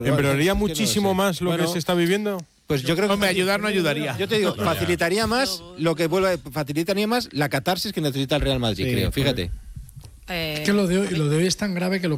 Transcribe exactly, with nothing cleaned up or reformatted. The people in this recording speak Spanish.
¿Empeoraría muchísimo no sé. más lo Bueno, que se está viviendo? Pues yo creo que Hombre, ayudar no ayudaría. Yo te digo, facilitaría más lo que vuelve, facilitaría más la catarsis que necesita el Real Madrid, Sí, creo. Fíjate. Eh, Es que lo de hoy, lo de hoy es tan grave que lo